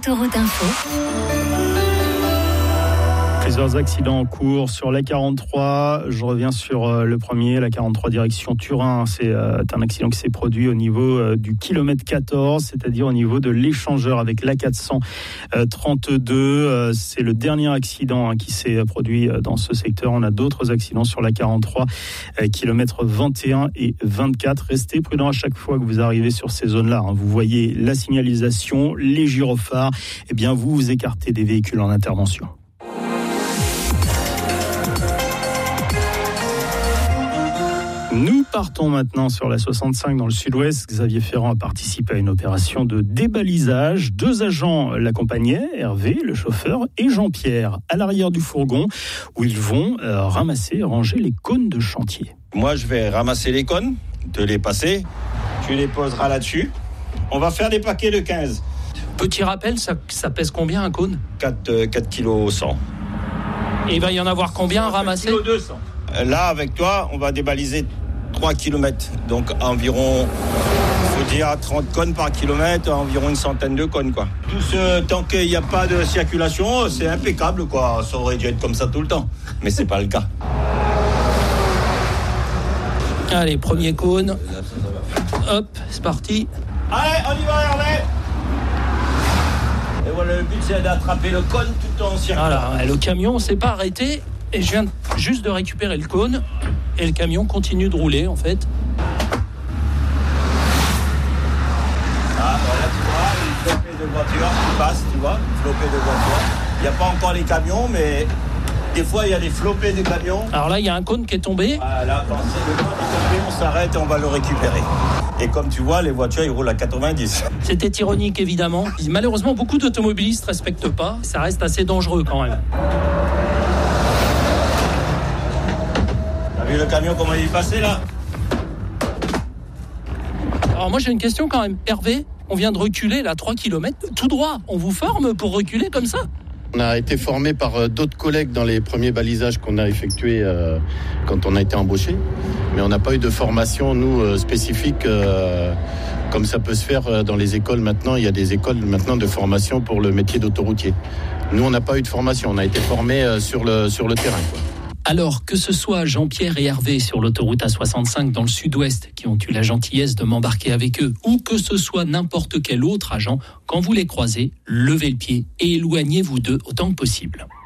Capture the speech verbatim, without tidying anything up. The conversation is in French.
Autoroute Info. Plusieurs accidents en cours sur la quarante-trois. Je reviens sur le premier, la quarante-trois direction Turin. C'est un accident qui s'est produit au niveau du kilomètre quatorze, c'est-à-dire au niveau de l'échangeur avec l'A quatre cent trente-deux. C'est le dernier accident qui s'est produit dans ce secteur. On a d'autres accidents sur la quarante-trois, kilomètres vingt et un et vingt-quatre. Restez prudents à chaque fois que vous arrivez sur ces zones-là. Vous voyez la signalisation, les gyrophares. Eh bien, vous vous écartez des véhicules en intervention. Nous partons maintenant sur la soixante-cinq dans le sud-ouest. Xavier Ferrand a participé à une opération de débalisage. Deux agents l'accompagnaient, Hervé, le chauffeur, et Jean-Pierre, à l'arrière du fourgon, où ils vont euh, ramasser et ranger les cônes de chantier. Moi, je vais ramasser les cônes, te les passer, tu les poseras là-dessus. On va faire des paquets de quinze. Petit rappel, ça, ça pèse combien un cône ? quatre kilos cent. Et il va y en avoir combien à ramasser ? quatre kilos deux cents. Là, avec toi, on va débaliser trois kilomètres, donc environ, il faut dire trente cônes par kilomètre, environ une centaine de cônes, quoi. Tout ce, tant qu'il n'y a pas de circulation, c'est impeccable, quoi. Ça aurait dû être comme ça tout le temps, mais c'est pas le cas. Allez, premier cône. Hop, c'est parti. Allez, on y va, Hervé. Et voilà, le but, c'est d'attraper le cône tout en circulant. Voilà, le camion s'est pas arrêté. Et je viens juste de récupérer le cône et le camion continue de rouler en fait. Ah voilà, tu vois, une flopée de voitures qui passe, tu vois, une flopée de voitures. Il n'y a pas encore les camions, mais des fois il y a des flopées de camions. Alors là, il y a un cône qui est tombé. Voilà, quand c'est le cône qui est tombé, on s'arrête et on va le récupérer. Et comme tu vois, les voitures, ils roulent à quatre-vingt-dix. C'était ironique évidemment. Malheureusement, beaucoup d'automobilistes ne respectent pas. Ça reste assez dangereux quand même. Le camion, comment il est passé là ? Alors moi j'ai une question quand même. Hervé, on vient de reculer là trois kilomètres tout droit. On vous forme pour reculer comme ça ? On a été formé par d'autres collègues dans les premiers balisages qu'on a effectués euh, quand on a été embauché. Mais on n'a pas eu de formation, nous, euh, spécifique, euh, comme ça peut se faire dans les écoles maintenant. Il y a des écoles maintenant de formation pour le métier d'autoroutier. Nous, on n'a pas eu de formation. On a été formés euh, sur le, sur le terrain, quoi. Alors, que ce soit Jean-Pierre et Hervé sur l'autoroute A soixante-cinq dans le sud-ouest qui ont eu la gentillesse de m'embarquer avec eux, ou que ce soit n'importe quel autre agent, quand vous les croisez, levez le pied et éloignez-vous d'eux autant que possible.